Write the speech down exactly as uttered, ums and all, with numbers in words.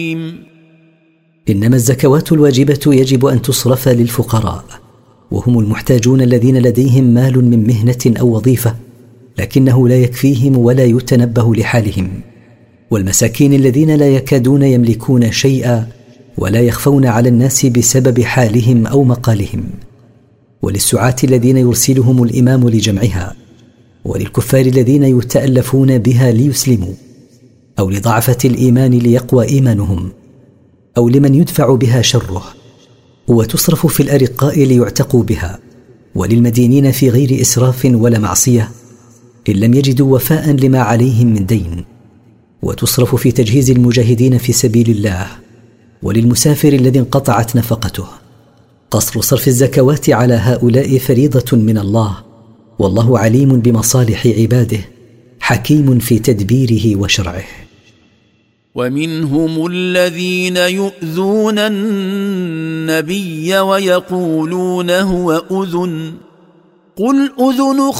إنما الزكوات الواجبة يجب أن تصرف للفقراء، وهم المحتاجون الذين لديهم مال من مهنة أو وظيفة لكنه لا يكفيهم ولا يتنبه لحالهم، والمساكين الذين لا يكادون يملكون شيئا ولا يخفون على الناس بسبب حالهم أو مقالهم، وللسعاة الذين يرسلهم الإمام لجمعها، وللكفار الذين يتألفون بها ليسلموا، أو لضعفة الإيمان ليقوى إيمانهم، أو لمن يدفع بها شره، وتصرف في الأرقاء ليعتقوا بها، وللمدينين في غير إسراف ولا معصية إن لم يجدوا وفاء لما عليهم من دين، وتصرف في تجهيز المجاهدين في سبيل الله، وللمسافر الذي انقطعت نفقته. قصر صرف الزكوات على هؤلاء فريضة من الله، والله عليم بمصالح عباده حكيم في تدبيره وشرعه. ومنهم الذين يؤذون النبي ويقولون هو أذن قل أذن